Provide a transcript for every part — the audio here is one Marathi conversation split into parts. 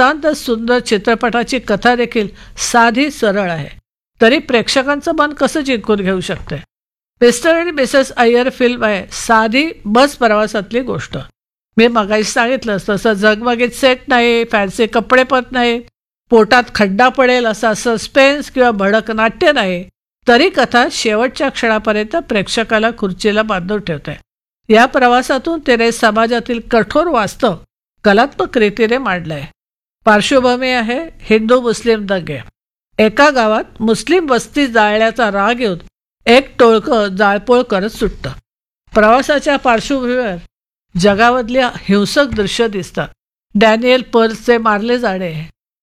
नितांत सुंदर चित्रपटाची कथा देखील साधी सरळ आहे, तरी प्रेक्षकांचं मन कसं जिंकून घेऊ शकते. मिस्टर आणि मिसेस अय्यर फिल्म आहे साधी बस प्रवासातली गोष्ट. मी मगाशी सांगितलं तसं झगमगीत सेट नाही, फॅन्सी कपडे पण नाही, पोटात खड्डा पडेल असा सस्पेन्स किंवा भडक नाट्य नाही, तरी कथा शेवटच्या क्षणापर्यंत प्रेक्षकाला खुर्चीला बांधून ठेवते. या प्रवासातून तिने समाजातील कठोर वास्तव कलात्मक रीतीने मांडलंय. पार्श्वभूमी आहे हिंदू मुस्लिम दंगे. एका गावात मुस्लिम वस्ती जाळण्याचा राग येऊन एक टोळकं जाळपोळ करत सुटतं. प्रवासाच्या पार्श्वभूमीवर जगामधली हिंसक दृश्य दिसतात. डॅनियल पर्लचे मारले जाणे,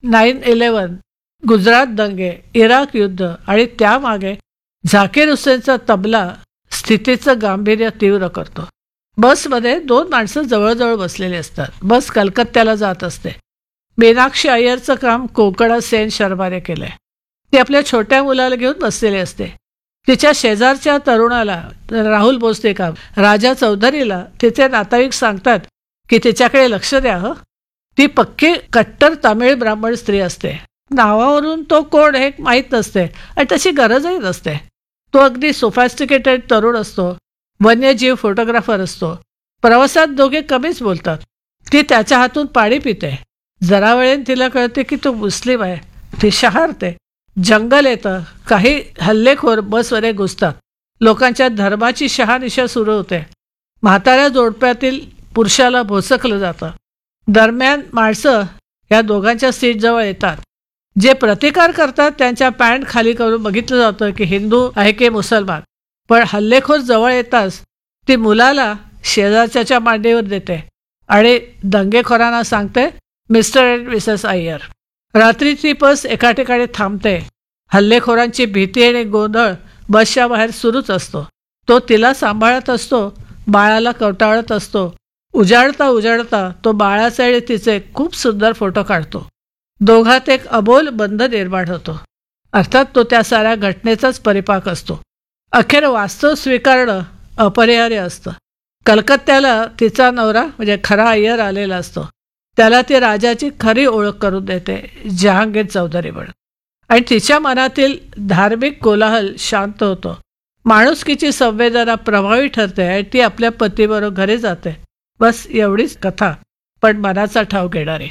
9/11, गुजरात दंगे, इराक युद्ध आणि त्यामागे झाकीर हुसेनचा तबला स्थितीचं गांभीर्य तीव्र करतो. बसमध्ये 2 माणसं जवळजवळ बसलेली असतात. बस कलकत्त्याला जात असते. मीनाक्षी अय्यरचं काम कोकणा सेन शर्माने केलंय. ती आपल्या छोट्या मुलाला घेऊन बसलेली असते. तिच्या शेजारच्या तरुणाला, राहुल भोसले काम राजा चौधरीला, तिचे नातेवाईक सांगतात की तिच्याकडे लक्ष द्या हं. ती पक्की कट्टर तामिळ ब्राह्मण स्त्री असते. नावावरून तो कोण हे माहीत नसते आणि तशी गरजही नसते. तो अगदी सोफॅस्टिकेटेड तरुण असतो, वन्यजीव फोटोग्राफर असतो. प्रवासात दोघे कमीच बोलतात. ती त्याच्या हातून पाणी पिते. जरा वेळेन तिला कळते की तो मुस्लिम आहे. ती शहारते. जंगल येतं. काही हल्लेखोर बसमध्ये घुसतात. लोकांच्या धर्माची शहानिशा सुरू होते. म्हाताऱ्या जोडप्यातील पुरुषाला भोसकलं जातं. दरम्यान माणसं या दोघांच्या सीटजवळ येतात. जे प्रतिकार करतात त्यांच्या पॅन्ट खाली करून बघितलं जातं की हिंदू आहे की मुसलमान. पण हल्लेखोर जवळ येताच ती मुलाला शेजारच्या मांडीवर देते आणि दंगेखोरांना सांगते, मिस्टर अँड मिसेस अय्यर. रात्रीची बस एका ठिकाणी थांबते. हल्लेखोरांची भीती आणि गोंधळ बसच्या बाहेर सुरूच असतो. तो तिला सांभाळत असतो, बाळाला कवटाळत असतो. उजाडता तो बाळाचे आणि तिचे खूप सुंदर फोटो काढतो. दोघात एक अबोल बंध निर्माण होतो. अर्थात तो त्या साऱ्या घटनेचाच परिपाक असतो. अखेर वास्तव स्वीकारणं अपरिहार्य असतं. कलकत्त्याला तिचा नवरा म्हणजे खरा अय्यर आलेला असतो. त्याला ती राजाची खरी ओळख करून देते, जहांगीर चौधरी म्हणून. आणि तिच्या मनातील धार्मिक कोलाहल शांत होतो. माणुसकीची संवेदना प्रभावी ठरते आणि ती आपल्या पतीबरोबर घरी जाते. बस एवढीच कथा, पण मनाचा ठाव घेणारी.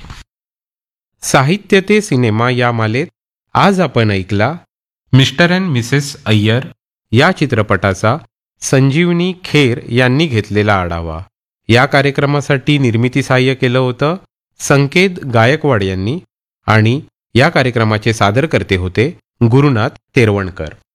साहित्य ते सिनेमा या मालेत आज आपण ऐकला मिस्टर अँड मिसेस अय्यर या चित्रपटाचा संजीवनी खेर यांनी घेतलेला आढावा. या कार्यक्रमासाठी निर्मिती सहाय्य केलं होतं संकेत गायकवाड यांनी आणि या कार्यक्रमाचे सादरकर्ते होते गुरुनाथ तेरवणकर.